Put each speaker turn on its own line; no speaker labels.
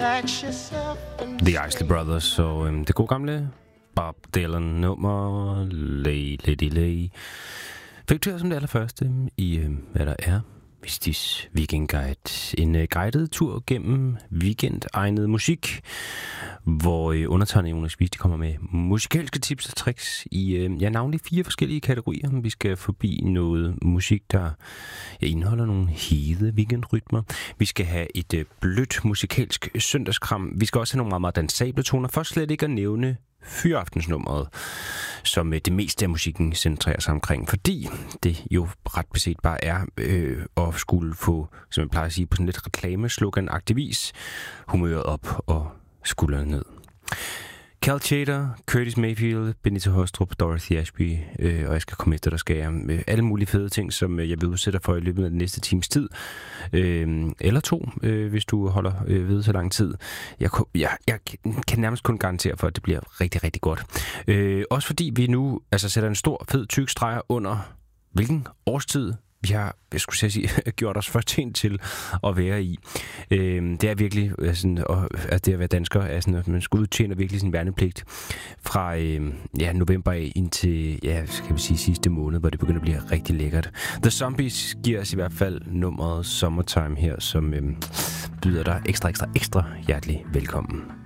The Isley Brothers og det gode gamle Bob Dylan nummer Lady Lay. Fik du som det allerførste i, hvad der er, Vistis Weekend Guide. En guided tur gennem weekend-egnet musik, hvor undertegnet Jonas Vist kommer med musikalske tips og tricks i navnlig 4 forskellige kategorier. Vi skal forbi noget musik, der indeholder nogle hede weekendrytmer. Vi skal have et blødt musikalsk søndagskram. Vi skal også have nogle meget, meget dansable toner. For slet ikke at nævne fyraftensnummeret, som det meste af musikken centrerer sig omkring, fordi det jo ret beset bare er at skulle få, som jeg plejer at sige, på sådan lidt reklameslogan-agtig vis, humøret op og skuldrene ned. Cal Tjader, Curtis Mayfield, Benita Hostrup, Dorothy Ashby, og jeg skal komme efter, der skal jeg alle mulige fede ting, som jeg vil udsætte for i løbet af den næste times tid. Eller 2, hvis du holder ved så lang tid. Jeg kan nærmest kun garantere for, at det bliver rigtig, rigtig godt. Også fordi vi nu sætter en stor, fed, tyk streg under, hvilken årstid vi har, jeg skulle sige, gjort os fortjent til at være i. Det er virkelig sådan, at det at være dansker er sådan, at man skal udtjene virkelig sin værnepligt fra november af indtil, skal vi sige, sidste måned, hvor det begynder at blive rigtig lækkert. The Zombies giver os i hvert fald nummeret Summertime her, som byder dig ekstra hjertelig velkommen.